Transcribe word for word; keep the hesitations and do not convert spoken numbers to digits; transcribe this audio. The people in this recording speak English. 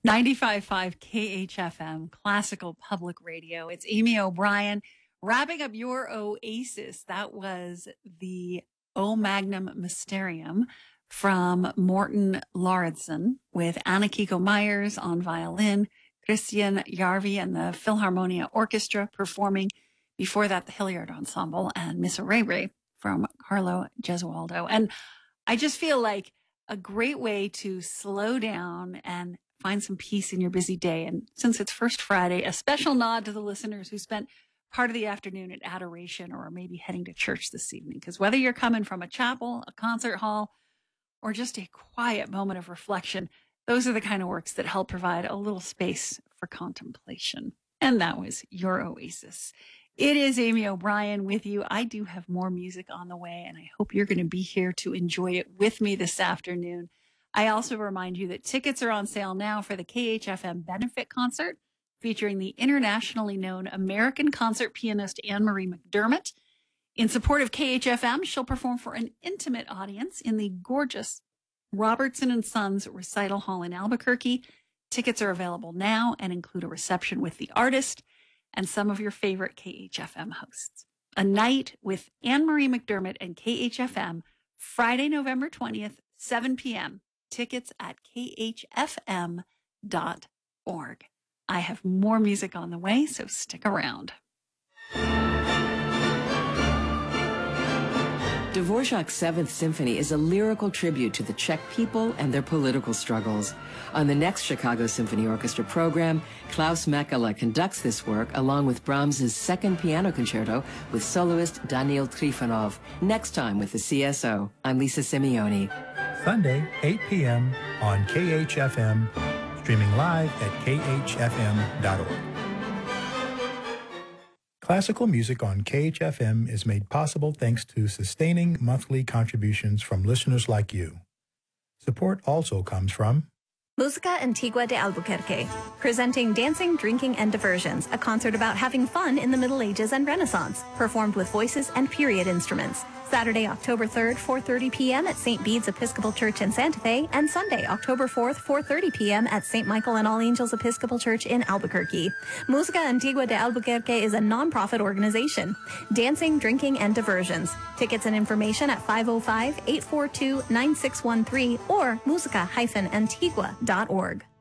ninety-five point five K H F M, Classical Public Radio. It's Amy O'Brien wrapping up your Oasis. That was the O Magnum Mysterium from Morten Lauridsen with Anna Kiko Myers on violin, Christian Jarvi and the Philharmonia Orchestra performing. Before that, the Hilliard Ensemble and Miss Ray from Carlo Gesualdo. And I just feel like a great way to slow down and find some peace in your busy day. And since it's First Friday, a special nod to the listeners who spent part of the afternoon at adoration or maybe heading to church this evening. Because whether you're coming from a chapel, a concert hall, or just a quiet moment of reflection, those are the kind of works that help provide a little space for contemplation. And that was your Oasis. It is Amy O'Brien with you. I do have more music on the way, and I hope you're going to be here to enjoy it with me this afternoon. I also remind you that tickets are on sale now for the K H F M benefit concert featuring the internationally known American concert pianist Anne-Marie McDermott. In support of K H F M, she'll perform for an intimate audience in the gorgeous Robertson and Sons Recital Hall in Albuquerque. Tickets are available now and include a reception with the artist and some of your favorite K H F M hosts. A night with Anne-Marie McDermott and K H F M, Friday, November twentieth, seven p.m. Tickets at k h f m dot org. I have more music on the way, so stick around. Dvorak's Seventh Symphony is a lyrical tribute to the Czech people and their political struggles. On the next Chicago Symphony Orchestra program, Klaus Mekala conducts this work along with Brahms's Second Piano Concerto with soloist Daniil Trifonov. Next time with the C S O, I'm Lisa Simeoni. Sunday, eight p.m. on K H F M, streaming live at k h f m dot org. Classical music on K H F M is made possible thanks to sustaining monthly contributions from listeners like you. Support also comes from Música Antigua de Albuquerque, presenting Dancing, Drinking, and Diversions, a concert about having fun in the Middle Ages and Renaissance, performed with voices and period instruments. Saturday, October third, four thirty p.m. at Saint Bede's Episcopal Church in Santa Fe, and Sunday, October fourth, four thirty p.m. at Saint Michael and All Angels Episcopal Church in Albuquerque. Música Antigua de Albuquerque is a nonprofit organization. Dancing, Drinking, and Diversions. Tickets and information at five oh five, eight four two, nine six one three or musica dash antigua dot org.